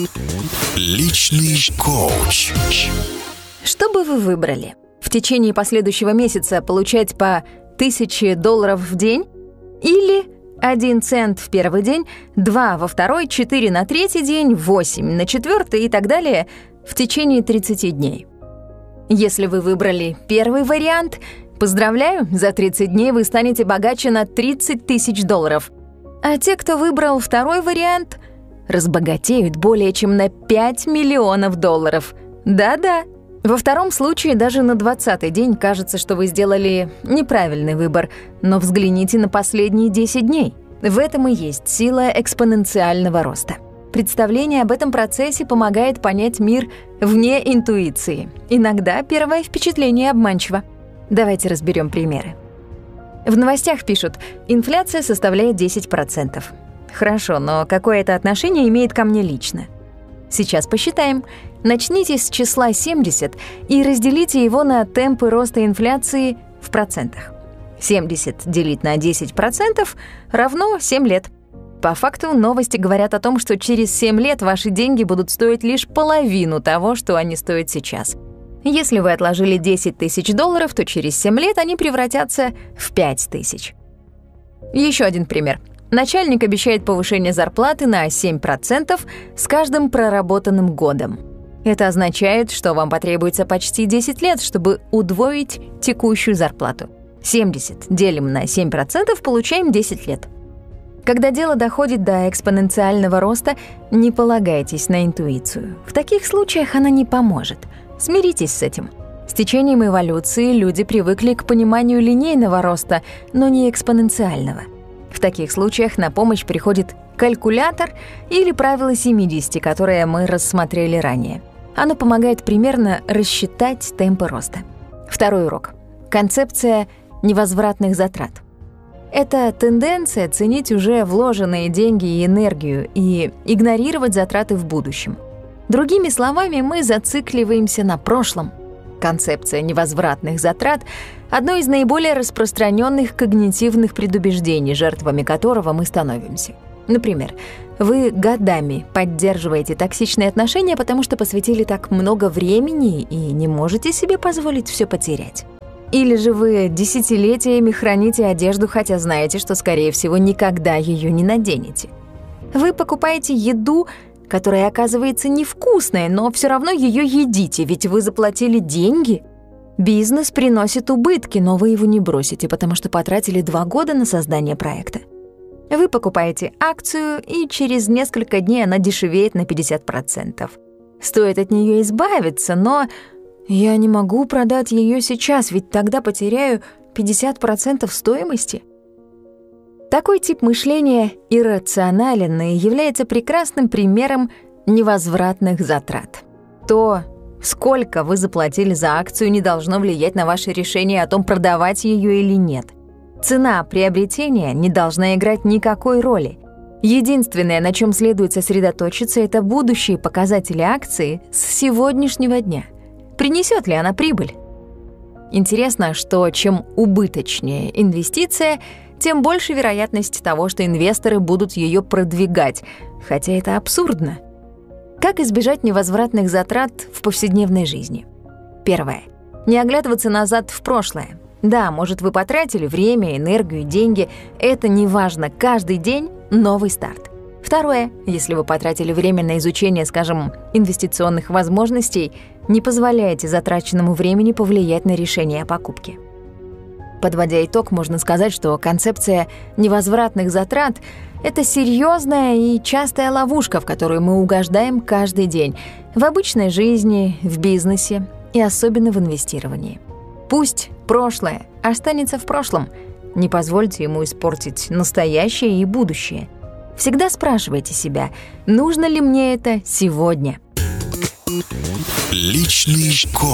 Личный коуч. Что бы вы выбрали? В течение последующего месяца получать по $1000 в день? Или 1 цент в первый день, 2 во второй, 4 на третий день, 8 на четвертый и так далее в течение 30 дней? Если вы выбрали первый вариант, поздравляю, за 30 дней вы станете богаче на $30 000. А те, кто выбрал второй вариант, разбогатеют более чем на $5 миллионов. Да-да. Во втором случае даже на 20-й день кажется, что вы сделали неправильный выбор, но взгляните на последние 10 дней. В этом и есть сила экспоненциального роста. Представление об этом процессе помогает понять мир вне интуиции. Иногда первое впечатление обманчиво. Давайте разберем примеры. В новостях пишут, инфляция составляет 10%. Хорошо, но какое это отношение имеет ко мне лично? Сейчас посчитаем. Начните с числа 70 и разделите его на темпы роста инфляции в процентах. 70 делить на 10% равно 7 лет. По факту новости говорят о том, что через 7 лет ваши деньги будут стоить лишь половину того, что они стоят сейчас. Если вы отложили $10 000, то через 7 лет они превратятся в 5000. Еще один пример. Начальник обещает повышение зарплаты на 7% с каждым проработанным годом. Это означает, что вам потребуется почти 10 лет, чтобы удвоить текущую зарплату. 70 делим на 7%, получаем 10 лет. Когда дело доходит до экспоненциального роста, не полагайтесь на интуицию. В таких случаях она не поможет. Смиритесь с этим. С течением эволюции люди привыкли к пониманию линейного роста, но не экспоненциального. В таких случаях на помощь приходит калькулятор или правило 70, которое мы рассмотрели ранее. Оно помогает примерно рассчитать темпы роста. Второй урок. Концепция невозвратных затрат. Это тенденция ценить уже вложенные деньги и энергию и игнорировать затраты в будущем. Другими словами, мы зацикливаемся на прошлом. Концепция невозвратных затрат — одно из наиболее распространенных когнитивных предубеждений, жертвами которого мы становимся. Например, вы годами поддерживаете токсичные отношения, потому что посвятили так много времени и не можете себе позволить все потерять. Или же вы десятилетиями храните одежду, хотя знаете, что, скорее всего, никогда ее не наденете. Вы покупаете еду, которая оказывается невкусной, но все равно ее едите, ведь вы заплатили деньги. Бизнес приносит убытки, но вы его не бросите, потому что потратили 2 года на создание проекта. Вы покупаете акцию, и через несколько дней она дешевеет на 50%. Стоит от нее избавиться, но я не могу продать ее сейчас, ведь тогда потеряю 50% стоимости. Такой тип мышления иррационален и является прекрасным примером невозвратных затрат. То, сколько вы заплатили за акцию, не должно влиять на ваше решение о том, продавать ее или нет. Цена приобретения не должна играть никакой роли. Единственное, на чем следует сосредоточиться, это будущие показатели акции с сегодняшнего дня. Принесет ли она прибыль? Интересно, что чем убыточнее инвестиция, тем больше вероятность того, что инвесторы будут ее продвигать, хотя это абсурдно. Как избежать невозвратных затрат в повседневной жизни? Первое. Не оглядываться назад в прошлое. Да, может, вы потратили время, энергию, деньги. Это не важно. Каждый день — новый старт. Второе. Если вы потратили время на изучение, скажем, инвестиционных возможностей, не позволяйте затраченному времени повлиять на решение о покупке. Подводя итог, можно сказать, что концепция невозвратных затрат — это серьезная и частая ловушка, в которую мы угождаем каждый день в обычной жизни, в бизнесе и особенно в инвестировании. Пусть прошлое останется в прошлом. Не позвольте ему испортить настоящее и будущее. Всегда спрашивайте себя, нужно ли мне это сегодня. Личный коуч.